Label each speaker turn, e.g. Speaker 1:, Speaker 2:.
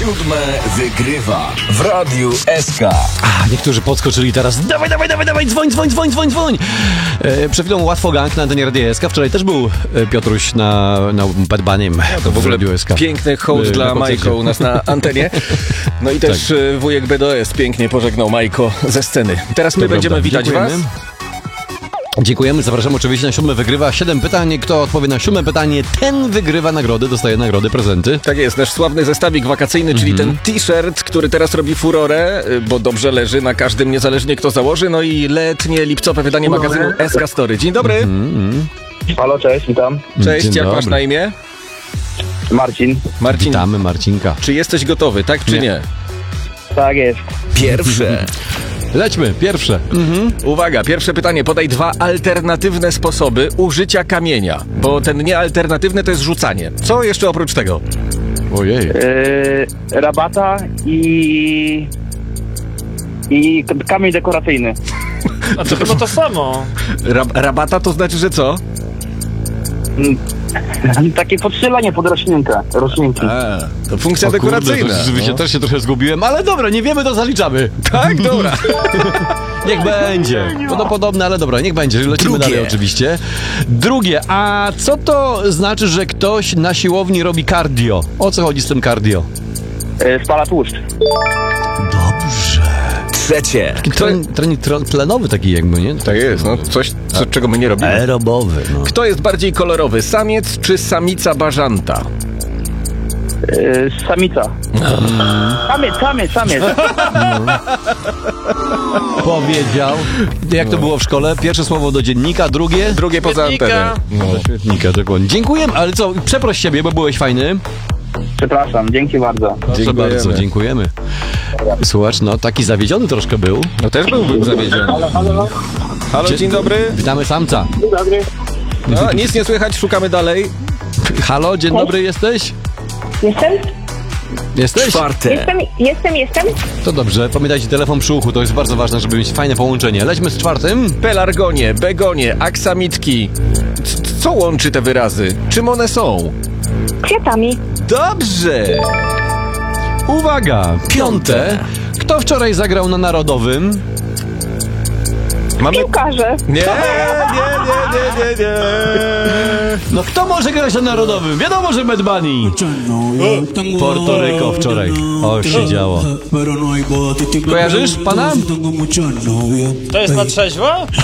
Speaker 1: Siódme wygrywa w Radiu SK.
Speaker 2: Niektórzy podskoczyli teraz. Dawaj, dzwoń. Przed chwilą Łatwo Gang na antenie Radia SK. Wczoraj też był Piotruś na Bedbanim.
Speaker 3: To w ogóle piękny hołd dla Majko u nas na antenie. No i też wujek BDS pięknie pożegnał Majko ze sceny. Teraz my będziemy witać was.
Speaker 2: Dziękujemy, zapraszam oczywiście na siódme wygrywa. 7 pytań, kto odpowie na siódme pytanie, ten wygrywa nagrody, dostaje nagrody, prezenty.
Speaker 3: Tak jest, nasz sławny zestawik wakacyjny, czyli ten t-shirt, który teraz robi furorę, bo dobrze leży na każdym, niezależnie kto założy. No i letnie, lipcowe wydanie magazynu SK Story. Dzień dobry.
Speaker 4: Halo, cześć, witam.
Speaker 3: Cześć,
Speaker 2: Dzień
Speaker 3: jak
Speaker 2: dobry.
Speaker 3: masz na imię?
Speaker 4: Marcin.
Speaker 3: Marcin,
Speaker 2: Witamy Marcinka.
Speaker 3: czy jesteś gotowy, tak czy nie?
Speaker 4: Tak jest.
Speaker 1: Pierwsze.
Speaker 2: Lećmy, pierwsze.
Speaker 3: Uwaga, pierwsze pytanie. Podaj 2 alternatywne sposoby użycia kamienia, bo ten niealternatywny to jest rzucanie. Co jeszcze oprócz tego?
Speaker 2: Ojej.
Speaker 4: Rabata i kamień dekoracyjny.
Speaker 5: A to chyba to samo.
Speaker 3: Rabata to znaczy, że co?
Speaker 4: Takie podstrzelanie pod roślinki.
Speaker 3: To funkcja dekoracyjna.
Speaker 2: Rzeczywiście też się trochę zgubiłem, ale dobra, nie wiemy, to zaliczamy.
Speaker 3: Tak, dobra.
Speaker 2: Niech będzie. No podobne, ale dobra, niech będzie. Lecimy dalej oczywiście. Drugie, a co to znaczy, że ktoś na siłowni robi cardio? O co chodzi z tym cardio?
Speaker 4: Spala tłuszcz.
Speaker 2: Dobrze.
Speaker 1: Trzecie.
Speaker 2: Trening tlenowy taki jakby, nie?
Speaker 3: Tak jest, no coś, czego my nie robimy.
Speaker 2: Aerobowy, no.
Speaker 3: Kto jest bardziej kolorowy, samiec czy samica bażanta?
Speaker 4: Samica. Samiec.
Speaker 2: Powiedział. Jak to było w szkole? Pierwsze słowo do dziennika, drugie?
Speaker 3: Drugie poza anteną.
Speaker 2: Do świetnika, dokładnie. Dziękuję, ale co, przeproś siebie, bo byłeś fajny.
Speaker 4: Przepraszam, dzięki bardzo.
Speaker 2: Proszę bardzo, dziękujemy. Słuchacz, no taki zawiedziony troszkę był.
Speaker 3: No też byłbym zawiedziony. Halo, dzień dobry.
Speaker 2: Witamy samca.
Speaker 4: Dzień dobry.
Speaker 3: No, nic nie słychać, szukamy dalej.
Speaker 2: Halo, dzień dobry, jesteś?
Speaker 6: Jestem?
Speaker 2: Jesteś?
Speaker 1: Czwarte.
Speaker 6: Jestem.
Speaker 2: To dobrze, pamiętajcie, telefon przy uchu, to jest bardzo ważne, żeby mieć fajne połączenie. Lećmy z czwartym.
Speaker 3: Pelargonie, begonie, aksamitki. Co łączy te wyrazy? Czym one są?
Speaker 6: Kwiatami.
Speaker 3: Dobrze!
Speaker 2: Uwaga, piąte. Kto wczoraj zagrał na Narodowym?
Speaker 3: Mamy...
Speaker 6: Piłkarze.
Speaker 3: Nie.
Speaker 2: No kto może grać na Narodowym? Wiadomo, że Bad Bunny. Porto Rico wczoraj. O, się działo. Kojarzysz pana?
Speaker 5: To jest na trzeźwo?